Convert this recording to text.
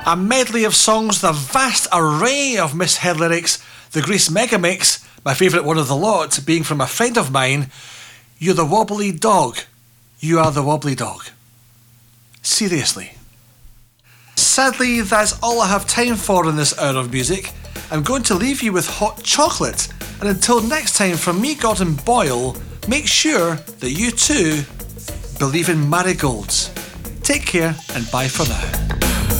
A medley of songs with a vast array of misheard lyrics. The Grease Megamix, my favourite one of the lot, being from a friend of mine. You're the wobbly dog. You are the wobbly dog. Seriously. Sadly, that's all I have time for in this hour of music. I'm going to leave you with hot chocolate. And until next time, from me, Gordon Boyle, make sure that you too believe in marigolds. Take care and bye for now.